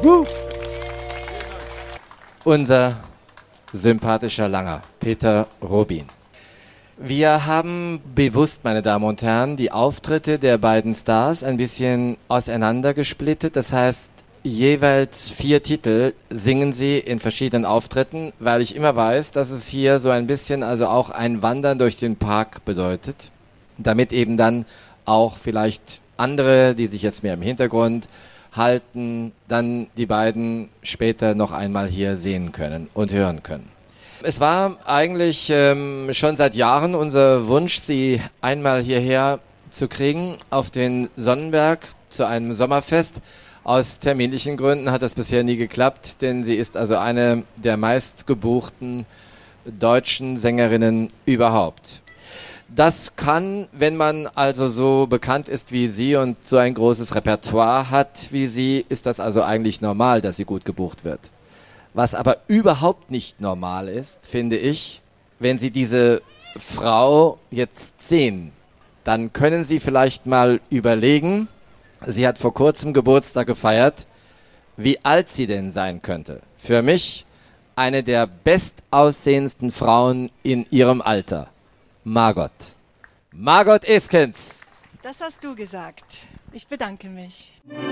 Unser sympathischer Langer, Peter Robin. Wir haben bewusst, meine Damen und Herren, die Auftritte der beiden Stars ein bisschen auseinandergesplittet. Das heißt, jeweils 4 Titel singen sie in verschiedenen Auftritten, weil ich immer weiß, dass es hier so ein bisschen also auch ein Wandern durch den Park bedeutet, damit eben dann auch vielleicht andere, die sich jetzt mehr im Hintergrund halten, dann die beiden später noch einmal hier sehen können und hören können. Es war eigentlich schon seit Jahren unser Wunsch, sie einmal hierher zu kriegen auf den Sonnenberg zu einem Sommerfest. Aus terminlichen Gründen hat das bisher nie geklappt, denn sie ist also eine der meistgebuchten deutschen Sängerinnen überhaupt. Das kann, wenn man also so bekannt ist wie sie und so ein großes Repertoire hat wie sie, ist das also eigentlich normal, dass sie gut gebucht wird. Was aber überhaupt nicht normal ist, finde ich, wenn Sie diese Frau jetzt sehen, dann können Sie vielleicht mal überlegen, sie hat vor kurzem Geburtstag gefeiert, wie alt sie denn sein könnte. Für mich eine der bestaussehendsten Frauen in ihrem Alter. Margot. Margot Eskens. Das hast du gesagt. Ich bedanke mich.